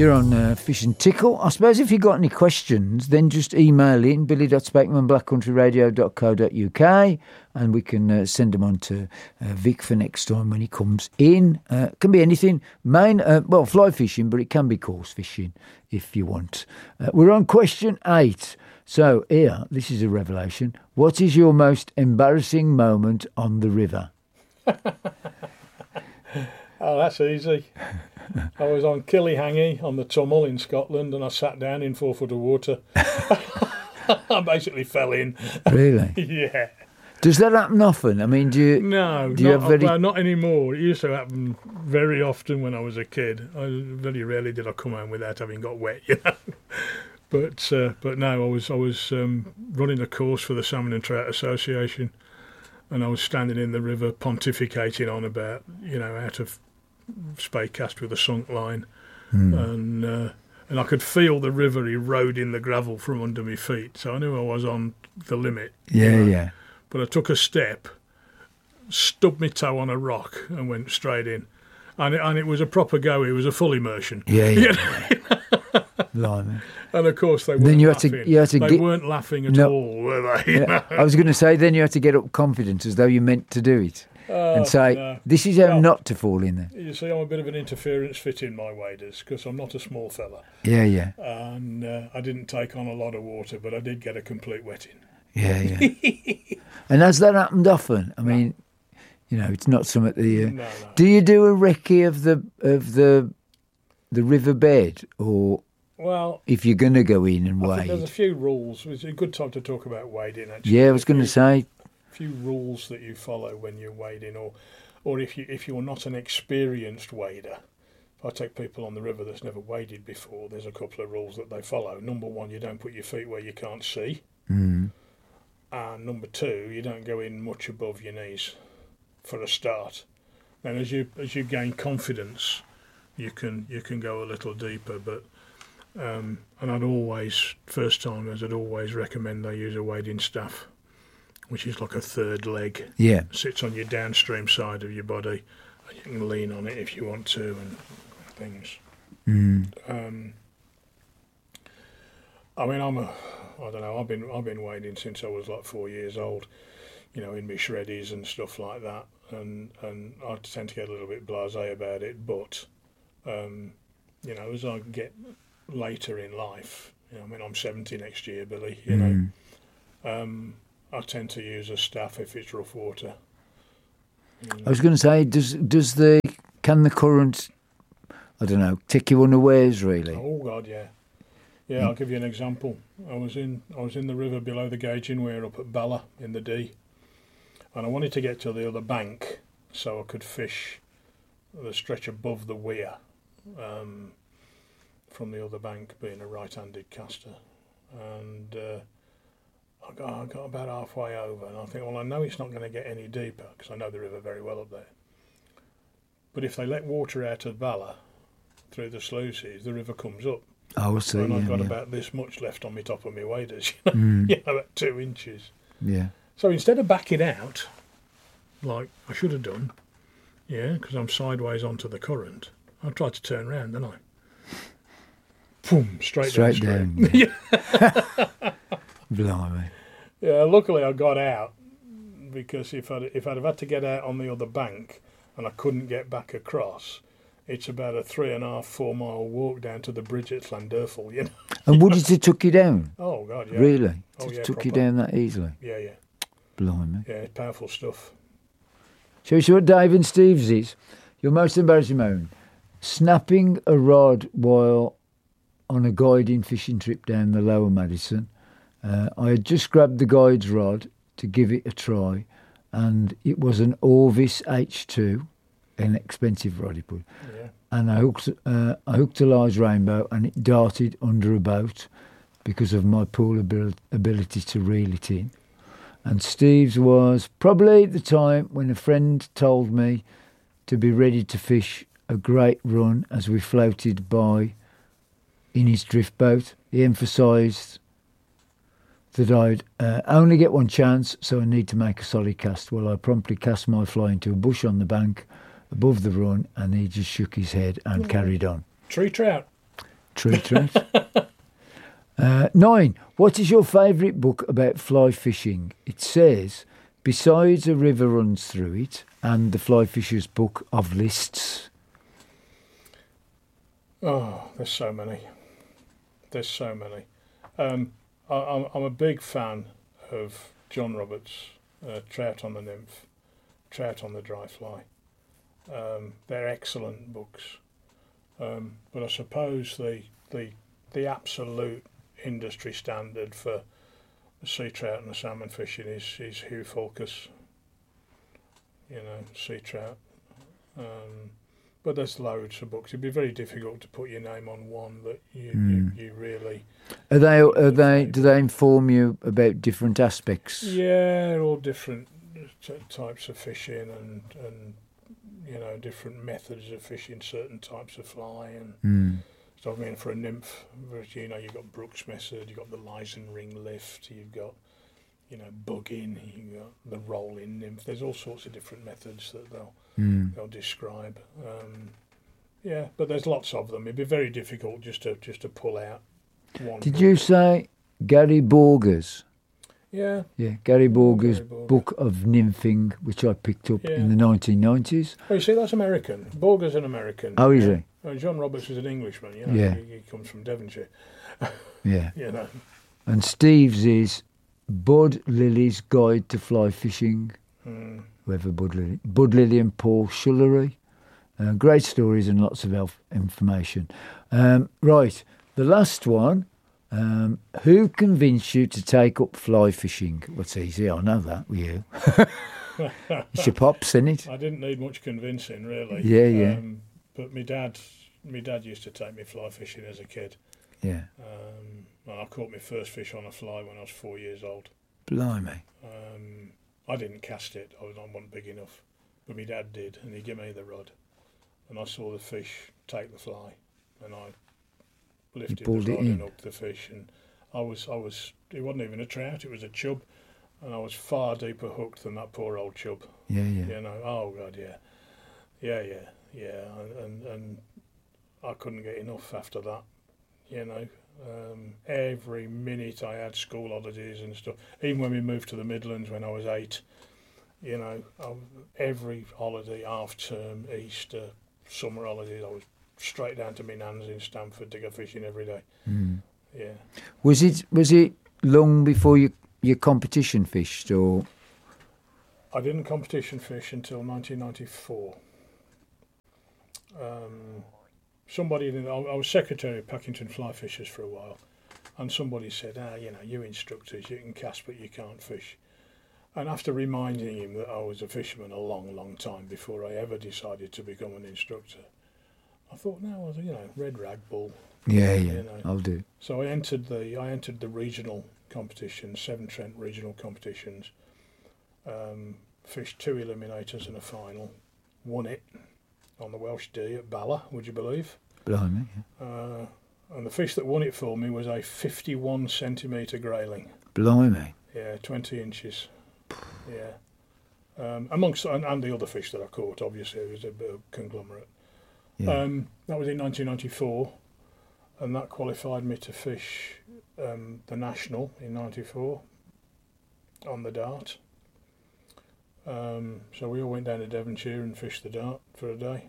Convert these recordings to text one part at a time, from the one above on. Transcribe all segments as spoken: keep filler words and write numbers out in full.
You're on uh, Fish and Tickle. I suppose if you've got any questions, then just email in billy dot speckman black country radio dot co dot uk and we can uh, send them on to uh, Vic for next time when he comes in. Uh, can be anything. Main, uh, well, fly fishing, but it can be coarse fishing if you want. Uh, we're on question eight. So, here, this is a revelation. What is your most embarrassing moment on the river? Oh, that's easy. I was on Killyhangy on the Tummel in Scotland and I sat down in four foot of water. I basically fell in. Really? Yeah. Does that happen often? I mean, do you... No, do you not, have very... well, not anymore. It used to happen very often when I was a kid. I, very rarely did I come home without having got wet, you know. But uh, but no, I was I was um, running a course for the Salmon and Trout Association, and I was standing in the river pontificating on about, you know, how to spay cast with a sunk line, mm. and uh, and I could feel the river eroding the gravel from under my feet, so I knew I was on the limit. Yeah, you know? yeah. But I took a step, stubbed my toe on a rock, and went straight in, and it, and it was a proper go. It was a full immersion. Yeah, yeah. Blimey. And of course they weren't then you had laughing. To, you had to they get... weren't laughing at no. all, were they? Yeah. I was going to say, then you had to get up confident as though you meant to do it. Oh, and say, no. this is how well, not to fall in there. You see, I'm a bit of an interference fit in my waders because I'm not a small fella. Yeah, yeah. And uh, I didn't take on a lot of water, but I did get a complete wetting. Yeah, yeah. And has that happened often? I mean, no. you know, it's not something that you... No, no. Do you do a recce of the of the the riverbed, or... Well, if you're going to go in and I wade, think there's a few rules. It's a good time to talk about wading. Actually, yeah, I was going to say, a few rules that you follow when you're wading, or, or if you if you're not an experienced wader. If I take people on the river that's never waded before, there's a couple of rules that they follow. Number one, you don't put your feet where you can't see, mm. and number two, you don't go in much above your knees for a start. Then, as you as you gain confidence, you can you can go a little deeper, but. Um, and I'd always, first timers, I'd always recommend they use a wading staff, which is like a third leg. Yeah. It sits on your downstream side of your body, and you can lean on it if you want to, and things. Mm. Um, I mean, I'm a, I don't know, I've been I've been wading since I was like four years old, you know, in my shreddies and stuff like that, and and I tend to get a little bit blasé about it, but, um, you know, as I get later in life, you know, I mean, I'm seventy next year, Billy, you mm. know, um, I tend to use a staff if it's rough water. I was going to say, does does the can the current, I don't know, take you unawares really? Oh God, yeah, yeah. Mm. I'll give you an example. I was in I was in the river below the gauging weir up at Bala in the Dee, and I wanted to get to the other bank so I could fish the stretch above the weir. Um, from the other bank, being a right-handed caster, and uh, I, got, I got about halfway over, and I think, well, I know it's not going to get any deeper because I know the river very well up there. But if they let water out of Bala through the sluices, the river comes up. Oh, I see. And I've yeah, got yeah. about this much left on my top of my waders, you know, mm. you know, about two inches. Yeah. So instead of backing out, like I should have done, yeah, because I'm sideways onto the current, I tried to turn round, didn't I? Boom, straight, straight down. down. Yeah. Blimey. Yeah, luckily I got out, because if I'd, if I'd have had to get out on the other bank and I couldn't get back across, it's about a three and a half, four mile walk down to the bridge at Llandurful, you know. And would it have took you down? Oh, God, yeah. Really? Oh, It yeah, took proper. you down that easily? Yeah, yeah. Blimey. Yeah, it's powerful stuff. Shall we see what Dave and Steve's is? Your most embarrassing moment. Snapping a rod while on a guiding fishing trip down the Lower Madison. Uh, I had just grabbed the guide's rod to give it a try, and it was an Orvis H two, an expensive rod he put. Yeah. And I hooked, uh, I hooked a large rainbow, and it darted under a boat because of my poor abil- ability to reel it in. And Steve's was probably the time when a friend told me to be ready to fish a great run as we floated by in his drift boat. He emphasised that I'd uh, only get one chance, so I need to make a solid cast. Well, I promptly cast my fly into a bush on the bank above the run, and he just shook his head and Yeah. carried on. Tree trout. tree trout. uh, nine. What is your favourite book about fly fishing? It says, besides a river runs through it and the Fly Fisher's Book of Lists. Oh, there's so many. There's so many. Um, I, I'm, I'm a big fan of John Roberts, uh, Trout on the Nymph, Trout on the Dry Fly. Um, they're excellent books. Um, but I suppose the, the the absolute industry standard for the sea trout and the salmon fishing is, is Hugh Fulkus. You know, sea trout. Um, but there's loads of books. It'd be very difficult to put your name on one that you mm. you, you really. Are they? Are they? Do they inform you about different aspects? Yeah, all different t- types of fishing and and you know different methods of fishing certain types of fly and. Mm. So I mean, for a nymph, you know, you've got Brooks method, you've got the Lysen ring lift, you've got, you know, bugging, you've got the rolling nymph. There's all sorts of different methods that they'll mm. they'll describe. Um, yeah, but there's lots of them. It'd be very difficult just to just to pull out one. Did book. you say Gary Borger's? Yeah. Yeah, Gary Borger's Gary Borger. Book of Nymphing, which I picked up yeah. in the nineteen nineties. Oh, you see, that's American. Borger's an American. Oh, is he? Oh, John Roberts is an Englishman, you know. Yeah. He, he comes from Devonshire. Yeah. You know. And Steve's is Bud Lilly's Guide to Fly Fishing. Mm. Whoever Bud Lilly. Bud Lilly and Paul Schullery. Uh, great stories and lots of elf information. Um, right, the last one. Um, who convinced you to take up fly fishing? What's easy? I know that with you. It's your pops, isn't it? I didn't need much convincing, really. Yeah, yeah. Um, but my dad, my dad used to take me fly fishing as a kid. Yeah. Um, I caught my first fish on a fly when I was four years old. Blimey. Um, I didn't cast it. I, was, I wasn't big enough. But my dad did, and he gave me the rod. And I saw the fish take the fly, and I lifted the rod and hooked the fish. And I was, I was. It wasn't even a trout; it was a chub, and I was far deeper hooked than that poor old chub. Yeah, yeah. You know. Oh God, yeah, yeah, yeah, yeah. And and I couldn't get enough after that. You know. Um, every minute I had school holidays and stuff. Even when we moved to the Midlands when I was eight, you know, I, every holiday, half term, Easter, summer holidays, I was straight down to my nan's in Stamford to go fishing every day. Mm. Yeah. Was it was it long before you your competition fished, or? I didn't competition fish until nineteen ninety-four. Um, somebody, I was secretary of Packington Fly Fishers for a while, and somebody said, ah, you know, you instructors, you can cast but you can't fish. And after reminding him that I was a fisherman a long, long time before I ever decided to become an instructor, I thought, no, well, you know, red rag bull. Yeah, yeah, you know. I'll do. So I entered the I entered the regional competitions, Severn Trent regional competitions, um, fished two eliminators and a final, won it on the Welsh D at Bala, would you believe? Blimey. Yeah. Uh, and the fish that won it for me was a fifty-one centimetre grayling. Blimey. Yeah, twenty inches. Yeah. Um, amongst and, and the other fish that I caught, obviously, it was a bit of conglomerate. Yeah. Um, that was in nineteen ninety-four, and that qualified me to fish um, the National in ninety-four on the Dart. Um, so we all went down to Devonshire and fished the Dart for a day.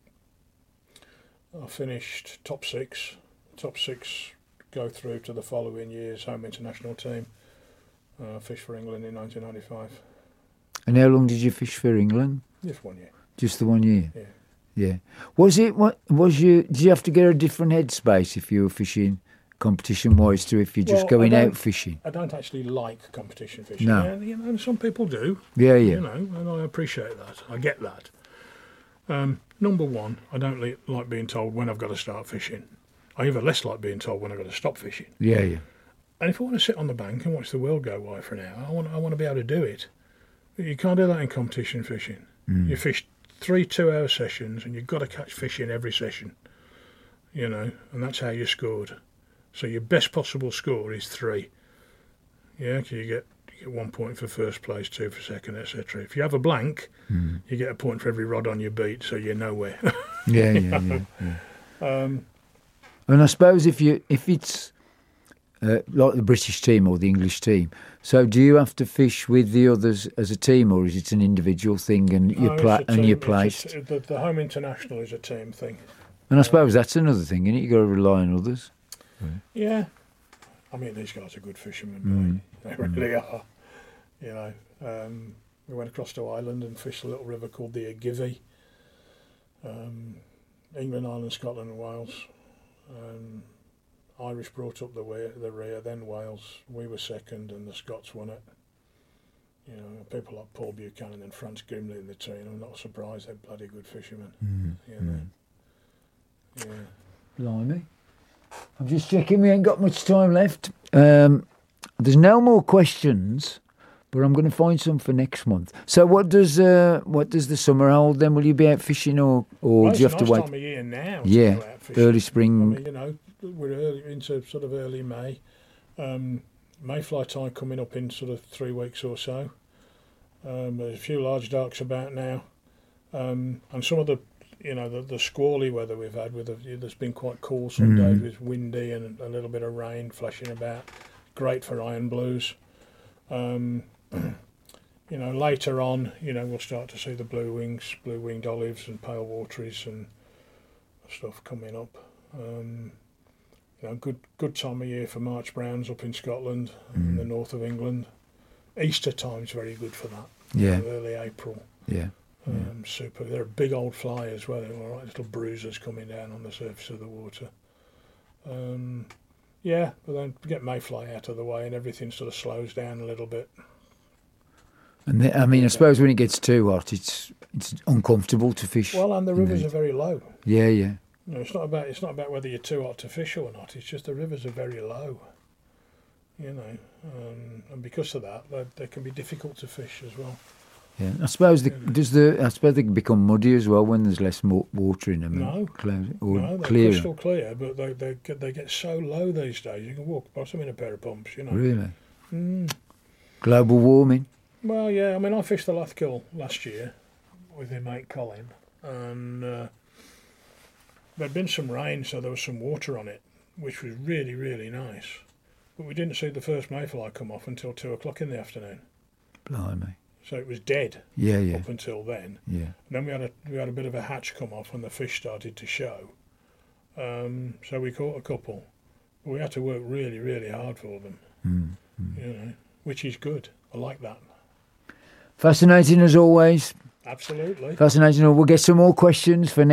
I finished top six. Top six go through to the following year's home international team. I uh, fished for England in nineteen ninety-five. And how long did you fish for England? Just one year. Just the one year? Yeah. Yeah. Was it, what, was you, did you have to get a different headspace if you were fishing competition-wise to if you're just well, going out fishing? I don't actually like competition fishing. No. And, you know, and some people do. Yeah, yeah. You know, and I appreciate that. I get that. Um, number one, I don't li- like being told when I've got to start fishing. I even less like being told when I've got to stop fishing. Yeah, yeah. And if I want to sit on the bank and watch the world go by for an hour, I want I want to be able to do it. But you can't do that in competition fishing. Mm. You fish three two-hour sessions, and you've got to catch fish in every session. You know, and that's how you scored. So your best possible score is three. Yeah, so you get you get one point for first place, two for second, et cetera. If you have a blank, mm. you get a point for every rod on your beat, so you're nowhere. Yeah, yeah, yeah, yeah. Um, And I suppose if you if it's uh, like the British team or the English team, so do you have to fish with the others as a team, or is it an individual thing and you No, pla- it's a and team- you're it's a placed? t- the, the home international is a team thing. And I suppose that's another thing, isn't it? You got to rely on others. Yeah, I mean these guys are good fishermen. Mm. They really are. You know, um, we went across to Ireland and fished a little river called the Agivy. Um, England, Ireland, Scotland, and Wales. Um, Irish brought up the, way, the rear, then Wales. We were second, and the Scots won it. You know, people like Paul Buchanan and Franz Grimley in the team. I'm not surprised they're bloody good fishermen. Mm. You know. Yeah. Blimey. I'm just checking we ain't got much time left. Um, there's no more questions, but I'm going to find some for next month. So what does uh, what does the summer hold then? Will you be out fishing or, or Well, do you it's have a to nice wait? time of year now. to Yeah, go out fishing. early I spring. mean, you know, we're early into sort of early May. Um, Mayfly tide coming up in sort of three weeks or so. Um, there's a few large darks about now, um, and some of the, you know, the, the squally weather we've had with the, there's been quite cool some Mm. days with windy and a little bit of rain flashing about. Great for iron blues. Um, you know, later on, you know, we'll start to see the blue wings, blue winged olives and pale wateries and stuff coming up. Um, you know, good good time of year for March browns up in Scotland and the north of England. Easter time's very good for that. Yeah, Early April. yeah. Um, super. They're a big old fly as well. They're all right little bruisers coming down on the surface of the water. Um, yeah, but then get mayfly out of the way and everything sort of slows down a little bit. And the, I mean, I suppose when it gets too hot, it's it's uncomfortable to fish. Well, and the in rivers the- are very low. Yeah, yeah. You know, it's not about it's not about whether you're too hot to fish or not. It's just the rivers are very low. You know, um, and because of that, they, they can be difficult to fish as well. Yeah, I suppose the, does the I suppose they can become muddy as well when there's less mo- water in them. No. close, or No, they're clearer. crystal clear, but they they get, they get so low these days. You can walk past them in a pair of pumps. You know. Really, Mm. global warming. Well, yeah. I mean, I fished the Lathkill last year with my mate Colin, and uh, there'd been some rain, so there was some water on it, which was really really nice. But we didn't see the first mayfly come off until two o'clock in the afternoon. Blimey. So it was dead Yeah, yeah, up until then. yeah. And then we had a we had a bit of a hatch come off, and the fish started to show. Um, so we caught a couple. But we had to work really, really hard for them. Mm, mm. You know, which is good. I like that. Fascinating as always. Absolutely. Fascinating. We'll get some more questions for next.